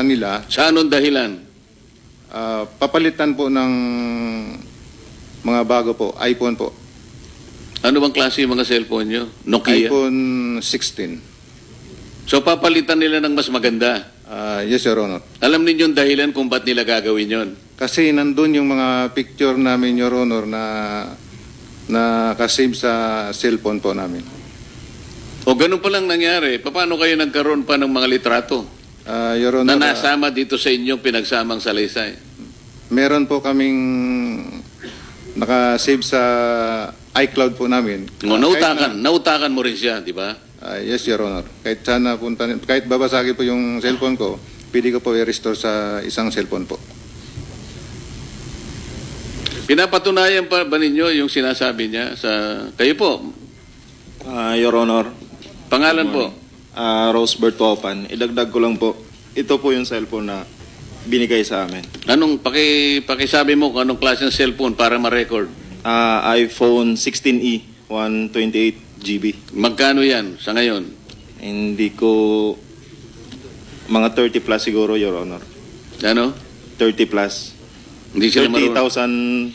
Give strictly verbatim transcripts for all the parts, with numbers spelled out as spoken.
nila. Sa anong dahilan? Ah, papalitan po ng mga bago po, iPhone po. Ano bang klase yung mga cellphone nyo? Nokia? iPhone sixteen. So papalitan nila ng mas maganda. Ah, yes, Your Honor. Alam ninyo yung dahilan kung ba't nila gagawin yon? Kasi nandun yung mga picture namin, Your Honor, na nakasave sa cellphone po namin. O ganun pa lang nangyari, paano kayo nagkaroon pa ng mga litrato Ah, Your Honor, na ah, nasama dito sa inyong pinagsamang salaysay? meron po kaming nakasave sa iCloud po namin. O, Ah, nautakan, kahit nautakan mo rin siya, di ba? na- ah, yes, Your Honor. Kahit sana punta, kahit babasagin po yung cellphone ko, pwede ko po i-restore sa isang cellphone po. Pinapatunayan pa ba ninyo yung sinasabi niya sa... Kayo po, Ah, Your Honor, pangalan po. ah Rosebert Topan, idagdag ko lang po, ito po yung cellphone na binigay sa amin. Anong, paki, pakisabi mo kung anong klase ng cellphone para ma-record. Ah, iPhone sixteen E, one twenty-eight G B. Magkano yan sa ngayon? Hindi ko, mga thirty plus siguro, Your Honor. Ano? thirty plus. Hindi sila thirty marunong, thousand.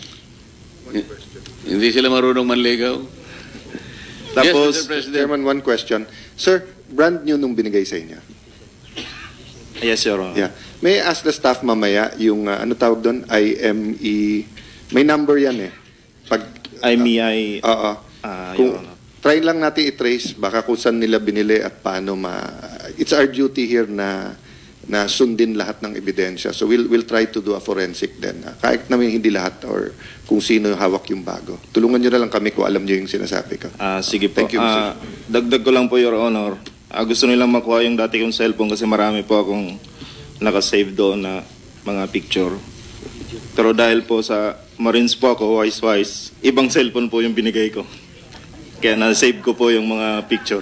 hindi sila marunong manligaw? Tapos, yes, Mister President. Chairman, one question. Sir, brand new nung binigay sa inyo. yes, Your Honor. Yeah. May I ask the staff mamaya yung uh, ano tawag doon? I M E. May number yan eh. Pag I M E I, Oo. ah, Kung Your Honor. try lang natin i-trace baka kung saan nila binili at paano ma it's our duty here na na sundin lahat ng ebidensya. So we'll we'll try to do a forensic then. Uh, kahit namin hindi lahat or kung sino yung hawak yung bago. Tulungan niyo na lang kami kung alam niyo yung sinasabi ko. Ah, sige po. Thank you, Ah, Mister dagdag ko lang po, Your Honor. Ah, gusto nilang makuha yung dati kong cellphone kasi marami po akong nakasave doon na mga picture. Pero dahil po sa Marines po ako, wise-wise, ibang cellphone po yung binigay ko. Kaya na-save ko po yung mga picture.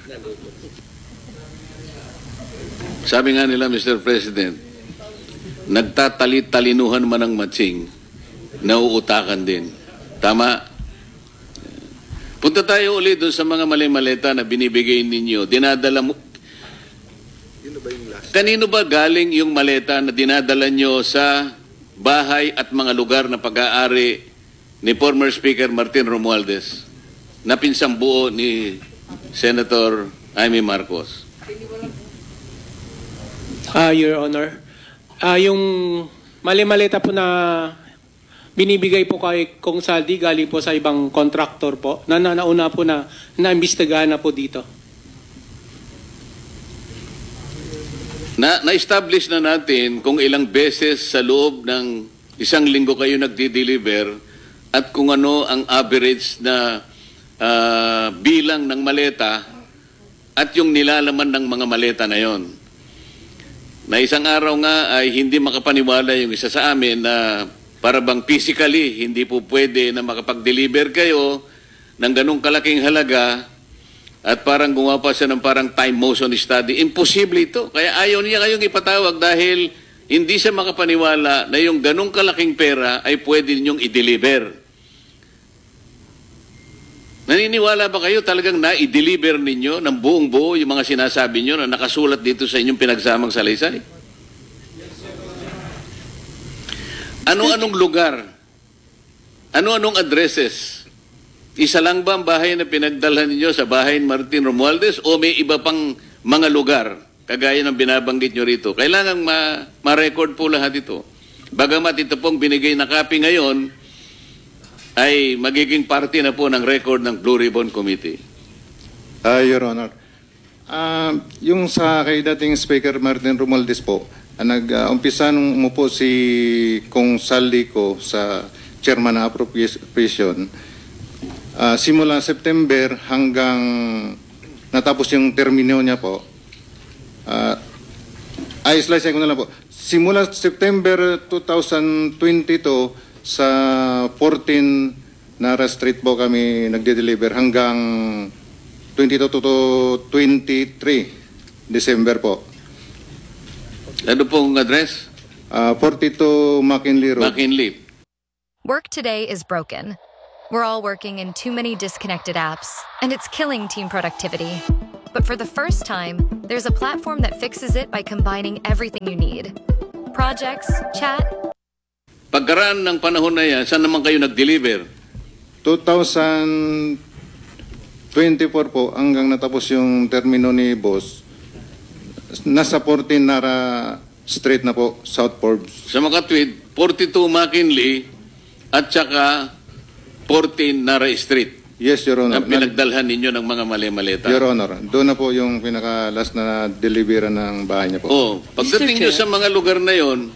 Sabi nga nila, Mister President, nagtatalit-talinuhan man ang matching, nauutakan din. Tama? Punta tayo ulit doon sa mga mali-maleta na binibigay ninyo. Dinadala mo... Kanino ba galing yung maleta na dinadala nyo sa bahay at mga lugar na pag-aari ni former Speaker Martin Romualdez na pinsang buo ni Senator Amy Marcos? Ah, Your Honor. Ah, yung mali-maleta po na binibigay po kay Kong Saldi galing po sa ibang contractor po na na- nauna po na naimbestigahan na po dito. Na, na-establish na natin kung ilang beses sa loob ng isang linggo kayo nagdi-deliver at kung ano ang average na ah, bilang ng maleta at yung nilalaman ng mga maleta na yon. Na isang araw nga ay hindi makapaniwala yung isa sa amin na para bang physically hindi po pwede na makapag-deliver kayo ng ganong kalaking halaga at parang gumawa pa siya ng parang time motion study. Imposible ito. Kaya ayaw niya kayong ipatawag dahil hindi siya makapaniwala na yung ganong kalaking pera ay pwede ninyong i-deliver. Naniniwala ba kayo talagang na-i-deliver ninyo ng buong buo yung mga sinasabi nyo na nakasulat dito sa inyong pinagsamang salaysay? Ano-anong lugar? Ano-anong addresses? Isa lang ba ang bahay na pinagdalhan ninyo sa bahay ni Martin Romualdez o may iba pang mga lugar kagaya ng binabanggit nyo rito? Kailangan ma- ma-record po lahat ito. Bagamat ito pong binigay na copy ngayon, ay magiging parte na po ng record ng Blue Ribbon Committee. Ah, Your Honor. Ah, yung sa kay dating Speaker Martin Romualdez po, ah, nag-umpisa nung umupo si Kong Saldi ko sa chairman ng appropriation, ah, simula September hanggang natapos yung termino niya po, ah, ay, slice ko na lang po. Simula September twenty twenty-two, sa fourteen Nara Street po kami nagde-deliver hanggang twenty-two to twenty-three December po. Ano pong address? Uh, forty-two McKinley Road. McKinley. Work today is broken. We're all working in too many disconnected apps, and it's killing team productivity. But for the first time, there's a platform that fixes it by combining everything you need. Projects, chat, Pagkaraan ng panahon na yan, saan naman kayo nag-deliver? twenty twenty-four po, hanggang natapos yung termino ni boss, nasa fourteen Nara Street na po, South Forbes. Sa Makatwid, forty-two McKinley at saka fourteen Nara Street. Yes, Your Honor. Ang pinagdalhan ninyo ng mga mali-maleta. Your Honor, doon na po yung pinaka-last na deliveran ng bahay niya po. Oh, pagdating nyo sa mga lugar na yon,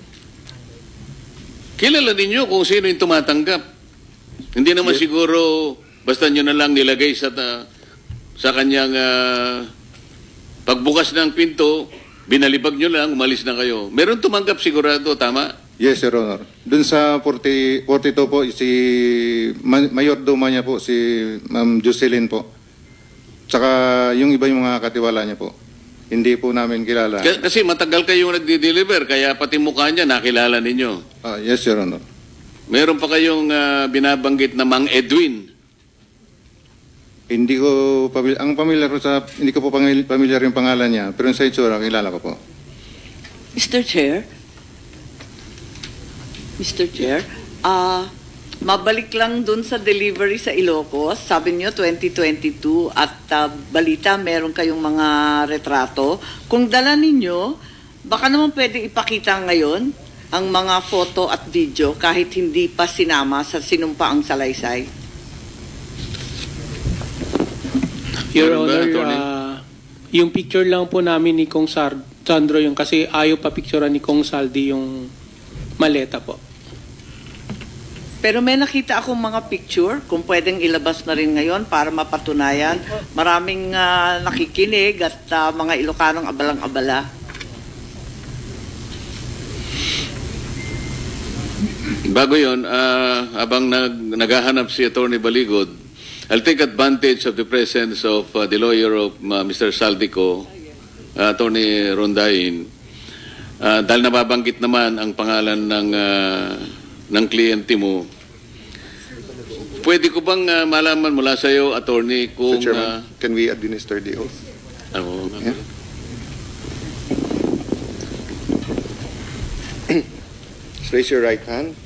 kilala ninyo kung sino yung tumatanggap. Hindi naman siguro basta nyo na lang nilagay sa ta, sa kanyang ah, pagbukas ng pinto, binalibag nyo lang, umalis na kayo. Meron tumanggap sigurado, tama? Yes, Your Honor. Doon sa forty, forty-two po, si ma- Mayordoma niya po, si Ma'am Jocelyn po. Tsaka yung iba yung mga katiwala niya po. Hindi po namin kilala. K- kasi matagal kayong nagdi-deliver, kaya pati mukha niya nakilala ninyo. Ah, yes, Your Honor. Meron pa kayong ah, binabanggit na Mang Edwin. Hindi ko pamil- ang pamilyar ko sa hindi ko po pamil- pamilyar yung pangalan niya, pero yung sa itsura kilala ko po. Mister Chair, Mister Chair, ah mabalik lang dun sa delivery sa Ilocos. Sabi niyo twenty twenty-two at ah, balita meron kayong mga retrato. Kung dala ninyo, baka naman pwede ipakita ngayon ang mga photo at video kahit hindi pa sinama sa sinumpaang salaysay. Your Meron ba, Honor, Attorney? ah, yung picture lang po namin ni Kong Sar- Sandro yung kasi ayaw pa picturean ni Kong Saldi yung maleta po. Pero may nakita akong mga picture, kung pwedeng ilabas na rin ngayon para mapatunayan. Maraming ah, nakikinig at ah, mga Ilocanong abalang-abala. Bago yun, ah, habang nag, naghahanap si Attorney Baligod, I'll take advantage of the presence of uh, the lawyer of uh, Mister Saldico, uh, Attorney Rondain, uh, dahil nababanggit naman ang pangalan ng, uh, ng kliyente mo. Pwede ko bang uh, malaman mula sa iyo, Attorney, kung... Mister Chairman, uh, can we administer the oath? ano, Yeah. Raise your right hand.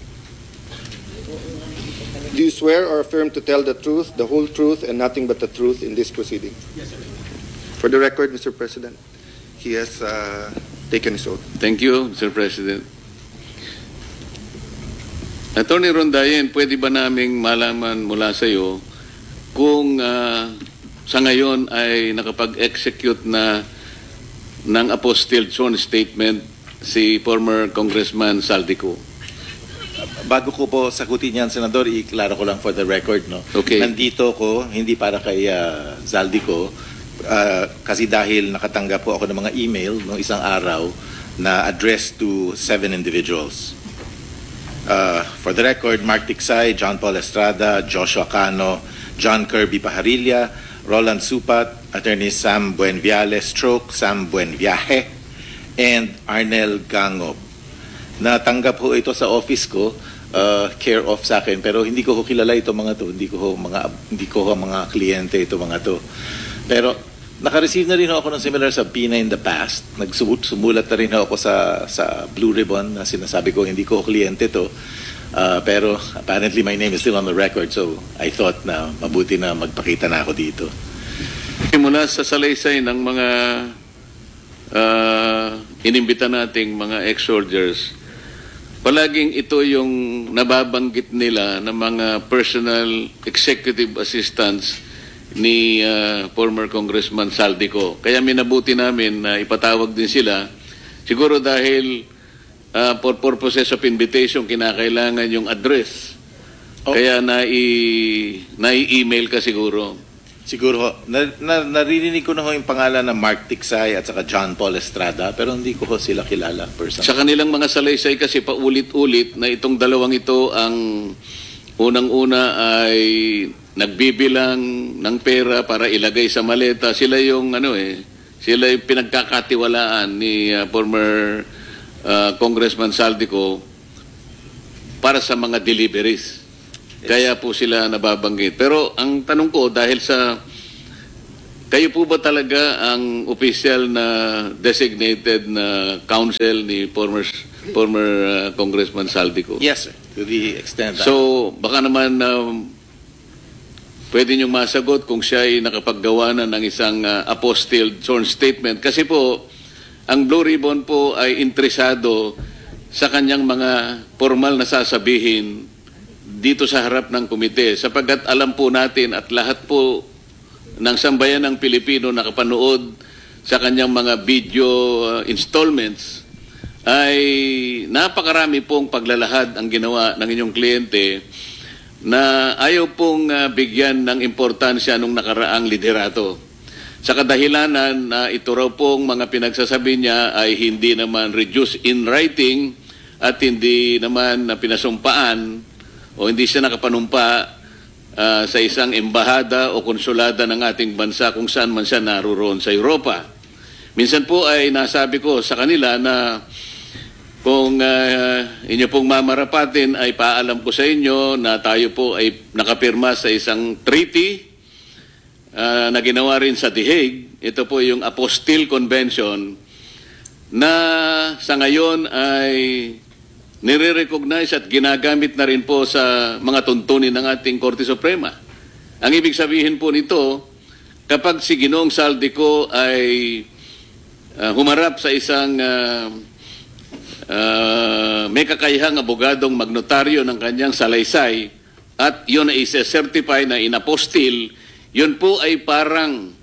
Do you swear or affirm to tell the truth, the whole truth, and nothing but the truth in this proceeding? Yes, sir. For the record, Mister President, he has uh, taken his oath. Thank you, Mister President. Attorney Rondayen, pwede ba naming malaman mula sa iyo kung ah, sa ngayon ay nakapag-execute na ng apostilled sworn statement si former Congressman Saldico? Bago ko po sagutin yan, Senador, iklaro ko lang for the record, no? Okay. Nandito ko, hindi para kay uh, Zaldico, uh, kasi dahil nakatanggap po ako ng mga email noong isang araw na addressed to seven individuals. Uh, for the record, Mark Tiksay, John Paul Estrada, Joshua Cano, John Kirby Pajarilla, Roland Supat, Attorney Sam Buenviales Stroke, Sam Buenviaje, and Arnel Gangob. Natanggap ho ito sa office ko, uh, care of sa akin, pero hindi ko ho kilala ito mga to, hindi ko ho mga hindi ko ho mga kliyente ito mga to. Pero naka-receive na rin ako ng similar subpoena in the past. Nagsumulat na rin ako sa sa Blue Ribbon na sinasabi ko hindi ko ho kliyente to. Uh, pero apparently my name is still on the record, so I thought na mabuti na magpakita na ako dito. Mula sa salaysay ng mga uh, inimbita nating mga ex-soldiers, palaging ito yung nababanggit nila ng mga personal executive assistants ni uh, former Congressman Saldico. Kaya minabuti namin na ipatawag din sila. Siguro dahil uh, for purposes of invitation, kinakailangan yung address. Oh. Kaya nai, nai-email ka siguro. Siguro ho, na, na, naririnig ko na ho yung pangalan ng Mark Tiksay at saka John Paul Estrada, pero hindi ko ho sila kilala personally. Sa kanilang mga salaysay kasi paulit-ulit na itong dalawang ito ang unang-una ay nagbibilang ng pera para ilagay sa maleta. Sila yung ano eh, sila yung pinagkakatiwalaan ni uh, former uh, Congressman Saldico para sa mga deliveries. Kaya po sila nababanggit. Pero ang tanong ko, dahil sa kayo po ba talaga ang official na designated na counsel ni former former uh, Congressman Saldico? Yes, sir. To the extent that... So, baka naman um, pwede niyong masagot kung siya ay nakapaggawa na ng isang uh, apostilled sworn statement. Kasi po, ang Blue Ribbon po ay interesado sa kanyang mga formal na sasabihin dito sa harap ng komite. Sapagkat alam po natin at lahat po ng sambayan ng Pilipino nakapanood sa kanyang mga video uh, installments ay napakarami pong paglalahad ang ginawa ng inyong kliyente na ayaw pong uh, bigyan ng importansya nung nakaraang liderato. Sa kadahilanan na ito raw pong mga pinagsasabi niya ay hindi naman reduced in writing at hindi naman na pinasumpaan o hindi siya nakapanumpa uh, sa isang embahada o konsulada ng ating bansa kung saan man siya naroon sa Europa. Minsan po ay nasabi ko sa kanila na kung uh, inyo pong mamarapatin ay paalam ko sa inyo na tayo po ay nakapirma sa isang treaty uh, na ginawa rin sa The Hague. Ito po yung Apostille Convention na sa ngayon ay nire-recognize at ginagamit na rin po sa mga tuntunin ng ating Korte Suprema. Ang ibig sabihin po nito, kapag si Ginoong Saldico ay uh, humarap sa isang uh, Uh, may kakayahang abogadong magnotaryo ng kanyang salaysay at yun ay isa-certify na inapostil, yun po ay parang